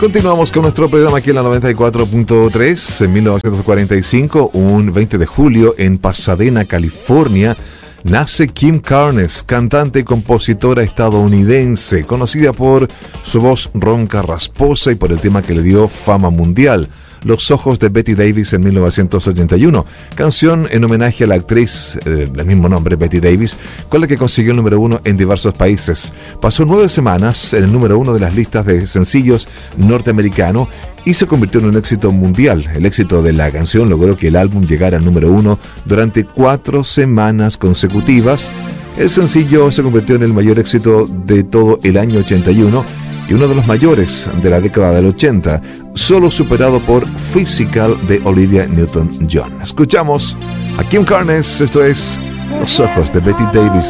Continuamos con nuestro programa aquí en la 94.3. En 1945, un 20 de julio, en Pasadena, California, nace Kim Carnes, cantante y compositora estadounidense, conocida por su voz ronca, rasposa y por el tema que le dio fama mundial, Los ojos de Betty Davis, en 1981, canción en homenaje a la actriz del mismo nombre, Betty Davis, con la que consiguió el número 1 en diversos países. Pasó 9 semanas en el número 1 de las listas de sencillos norteamericano y se convirtió en un éxito mundial. El éxito de la canción logró que el álbum llegara al número 1 durante 4 semanas consecutivas. El sencillo se convirtió en el mayor éxito de todo el año 81 y uno de los mayores de la década del 80, solo superado por Physical de Olivia Newton-John. Escuchamos a Kim Carnes, esto es Los ojos de Betty Davis.